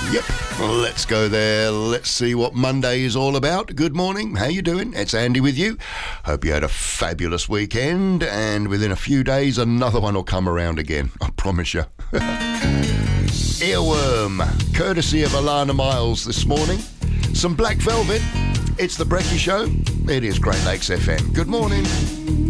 Yep, let's go there. Let's see what Monday is all about. Good morning, how you doing? It's Andy with you. Hope you had a fabulous weekend, and within a few days another one will come around again, I promise you. Earworm, courtesy of Alana Miles this morning. Some Black Velvet. It's the Brekkie Show. It is Great Lakes FM. Good morning.